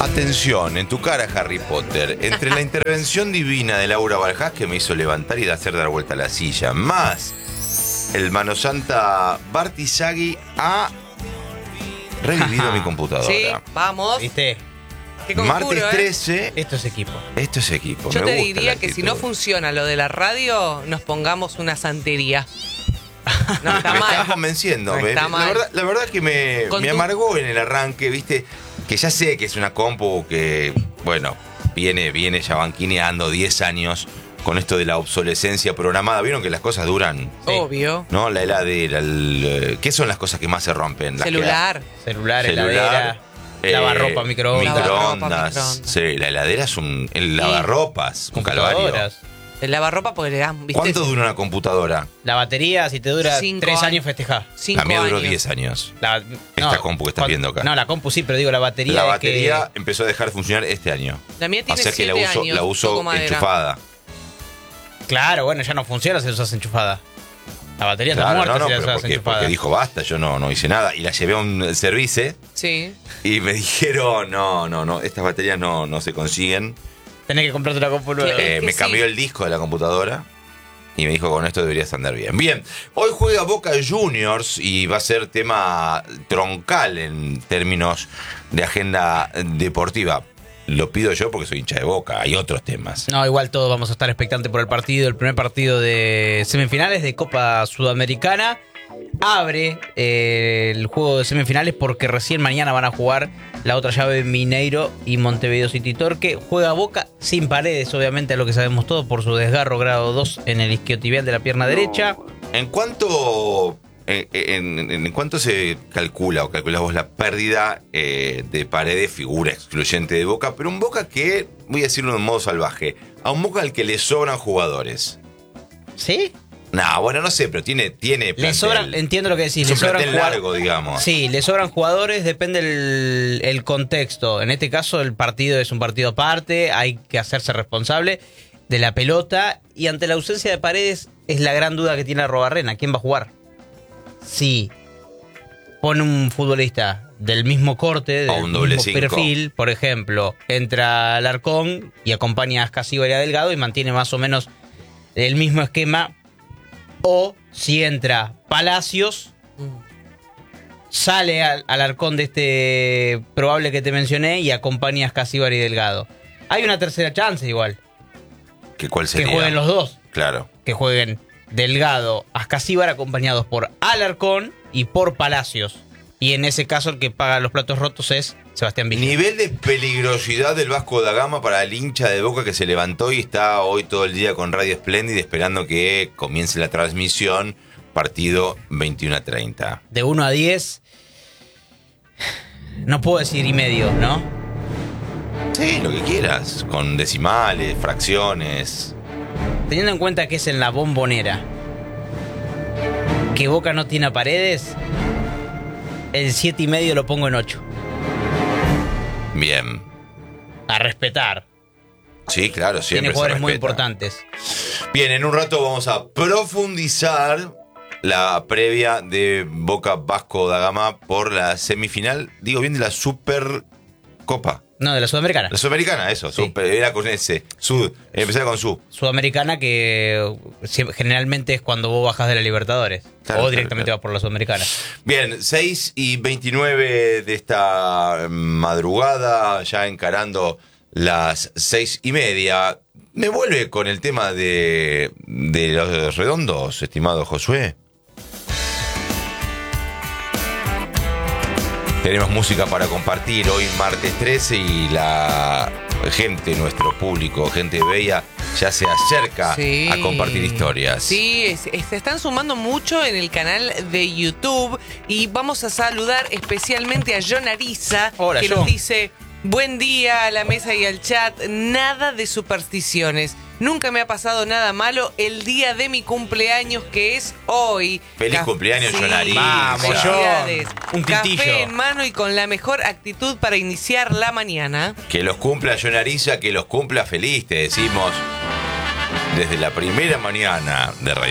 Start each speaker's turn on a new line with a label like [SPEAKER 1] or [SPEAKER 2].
[SPEAKER 1] Atención, en tu cara, Harry Potter. Entre la intervención divina de Laura Baljás, que me hizo levantar y hacer dar vuelta a la silla, más el mano santa Bartisaghi, ha revivido mi computadora.
[SPEAKER 2] Sí, vamos.
[SPEAKER 3] ¿Viste?
[SPEAKER 2] Qué conjuro,
[SPEAKER 1] Martes 13.
[SPEAKER 3] Esto es equipo.
[SPEAKER 1] Esto es equipo.
[SPEAKER 2] Yo
[SPEAKER 1] me
[SPEAKER 2] te
[SPEAKER 1] gusta
[SPEAKER 2] diría
[SPEAKER 1] la
[SPEAKER 2] que si
[SPEAKER 1] actitud.
[SPEAKER 2] no funciona lo de la radio, nos pongamos una santería. No está
[SPEAKER 1] Me estás
[SPEAKER 2] mal.
[SPEAKER 1] convenciendo.
[SPEAKER 2] No está mal.
[SPEAKER 1] La verdad que me
[SPEAKER 2] Con tu-
[SPEAKER 1] amargó en el arranque, viste, que ya sé que es una compu que, bueno, viene ya banquineando 10 años con esto de la obsolescencia programada. ¿Vieron que las cosas duran?
[SPEAKER 3] Sí.
[SPEAKER 2] Obvio.
[SPEAKER 1] ¿No? La heladera, ¿qué son las cosas que más se rompen? Las
[SPEAKER 2] Celular.
[SPEAKER 3] Celular,
[SPEAKER 1] Celular,
[SPEAKER 3] heladera, lavarropa, microondas.
[SPEAKER 1] microondas. Sí, la heladera es el lavarropas, un calvario.
[SPEAKER 3] Computadoras.
[SPEAKER 2] El lavarropa porque le dan, ¿viste?
[SPEAKER 1] ¿Cuánto dura una computadora?
[SPEAKER 3] La batería, si te dura
[SPEAKER 2] 5
[SPEAKER 3] 3
[SPEAKER 2] años.
[SPEAKER 3] años, festejá.
[SPEAKER 2] 5
[SPEAKER 1] La mía duró
[SPEAKER 2] años.
[SPEAKER 1] 10 años.
[SPEAKER 3] La,
[SPEAKER 1] Esta compu que estás viendo acá.
[SPEAKER 3] No, la compu sí, pero digo la batería.
[SPEAKER 1] La
[SPEAKER 3] es
[SPEAKER 1] batería empezó a dejar de funcionar este año.
[SPEAKER 2] La mía tiene
[SPEAKER 1] O sea que
[SPEAKER 2] 7
[SPEAKER 1] la
[SPEAKER 2] años.
[SPEAKER 1] uso
[SPEAKER 2] toco madera.
[SPEAKER 1] enchufada.
[SPEAKER 3] Claro, bueno, ya no funciona si la usas enchufada. La batería está
[SPEAKER 1] Claro,
[SPEAKER 3] muerta
[SPEAKER 1] no,
[SPEAKER 3] si la
[SPEAKER 1] pero
[SPEAKER 3] usas enchufada.
[SPEAKER 1] porque dijo basta, yo no hice nada. Y la llevé a un servicio
[SPEAKER 2] Sí.
[SPEAKER 1] y me dijeron, no, estas baterías no se consiguen.
[SPEAKER 3] Tenés que comprarte una compu nueva.
[SPEAKER 2] Es que
[SPEAKER 1] Me
[SPEAKER 2] sí.
[SPEAKER 1] cambió el disco de la computadora y me dijo, con esto deberías andar bien. Bien, hoy juega Boca Juniors y va a ser tema troncal en términos de agenda deportiva. Lo pido yo porque soy hincha de Boca, hay otros temas.
[SPEAKER 3] No, igual todos vamos a estar expectantes por el primer partido de semifinales de Copa Sudamericana. Abre el juego de semifinales porque recién mañana van a jugar la otra llave Mineiro y Montevideo City Torque. Juega Boca sin Paredes, obviamente, a lo que sabemos todos, por su desgarro grado 2 en el isquiotibial de la pierna derecha.
[SPEAKER 1] ¿En cuánto se calcula o calculás vos la pérdida de Paredes, figura excluyente de Boca? Pero un Boca que, voy a decirlo de un modo salvaje, a un Boca al que le sobran jugadores.
[SPEAKER 3] ¿Sí?
[SPEAKER 1] No, bueno, no sé, pero tiene
[SPEAKER 3] Le
[SPEAKER 1] plantel.
[SPEAKER 3] sobran, entiendo lo que decís,
[SPEAKER 1] Es
[SPEAKER 3] le
[SPEAKER 1] un
[SPEAKER 3] sobran
[SPEAKER 1] plantel largo, digamos.
[SPEAKER 3] Sí, le sobran jugadores, depende el contexto. En este caso, el partido es un partido aparte, hay que hacerse responsable de la pelota. Y ante la ausencia de Paredes, es la gran duda que tiene Arrobarrena. ¿Quién va a jugar? Si pone un futbolista del mismo corte,
[SPEAKER 1] O
[SPEAKER 3] del
[SPEAKER 1] un doble
[SPEAKER 3] mismo
[SPEAKER 1] 5.
[SPEAKER 3] perfil, por ejemplo, entra Alarcón y acompaña a Ascasíbar y a Delgado y mantiene más o menos el mismo esquema. O si entra Palacios, sale al Alarcón de este probable que te mencioné y acompaña a Ascasíbar y Delgado. Hay una tercera chance igual,
[SPEAKER 1] ¿Cuál sería?
[SPEAKER 3] que jueguen los dos.
[SPEAKER 1] Claro.
[SPEAKER 3] Que jueguen Delgado, Ascasíbar acompañados por Alarcón y por Palacios. Y en ese caso el que paga los platos rotos es Sebastián Villa.
[SPEAKER 1] Nivel de peligrosidad del Vasco da Gama para el hincha de Boca que se levantó y está hoy todo el día con Radio Espléndida esperando que comience la transmisión. Partido 21:30.
[SPEAKER 3] De 1 a 10, no puedo decir y medio, ¿no?
[SPEAKER 1] Sí, lo que quieras. Con decimales, fracciones.
[SPEAKER 3] Teniendo en cuenta que es en la Bombonera, que Boca no tiene a Paredes, el 7 y medio lo pongo en 8.
[SPEAKER 1] Bien.
[SPEAKER 3] A respetar.
[SPEAKER 1] Sí, claro, siempre
[SPEAKER 3] Tiene
[SPEAKER 1] se
[SPEAKER 3] jugadores muy
[SPEAKER 1] respeta.
[SPEAKER 3] importantes.
[SPEAKER 1] Bien, en un rato vamos a profundizar la previa de Boca Vasco da Gama por la semifinal, digo bien, de la Supercopa.
[SPEAKER 3] No, de la Sudamericana.
[SPEAKER 1] La Sudamericana, eso,
[SPEAKER 3] Sí.
[SPEAKER 1] era con ese, Sud, empezaba con Sud.
[SPEAKER 3] Sudamericana que generalmente es cuando vos bajás de la Libertadores.
[SPEAKER 1] Claro,
[SPEAKER 3] o directamente
[SPEAKER 1] claro.
[SPEAKER 3] vas por la Sudamericana.
[SPEAKER 1] Bien, 6:29 de esta madrugada, ya encarando las 6:30. ¿Me vuelve con el tema de los redondos, estimado Josué? Tenemos música para compartir hoy martes 13 y la gente, nuestro público, gente bella, ya se acerca
[SPEAKER 2] Sí.
[SPEAKER 1] a compartir historias.
[SPEAKER 2] Sí, se están sumando mucho en el canal de YouTube y vamos a saludar especialmente a John Ariza,
[SPEAKER 3] Hola,
[SPEAKER 2] que
[SPEAKER 3] John.
[SPEAKER 2] nos dice: buen día a la mesa y al chat, nada de supersticiones. Nunca me ha pasado nada malo el día de mi cumpleaños, que es hoy.
[SPEAKER 1] Feliz cumpleaños, John Ariza.
[SPEAKER 3] Vamos, John.
[SPEAKER 2] Felicidades.
[SPEAKER 3] Un tintillo.
[SPEAKER 2] Café en mano y con la mejor actitud para iniciar la mañana.
[SPEAKER 1] Que los cumpla John Ariza, que los cumpla feliz, te decimos desde la primera mañana de Radio